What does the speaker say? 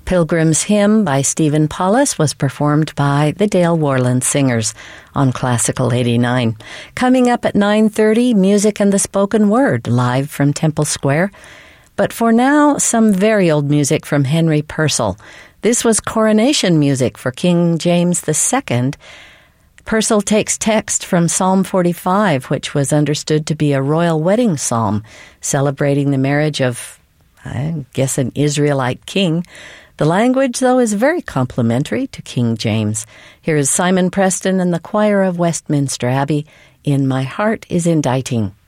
Pilgrim's Hymn by Stephen Paulus was performed by the Dale Warland Singers on Classical 89. Coming up at 9:30, Music and the Spoken Word, live from Temple Square. But for now, some very old music from Henry Purcell. This was coronation music for King James II. Purcell takes text from Psalm 45, which was understood to be a royal wedding psalm, celebrating the marriage of, I guess, an Israelite king. The language, though, is very complimentary to King James. Here is Simon Preston and the choir of Westminster Abbey in My Heart is Inditing.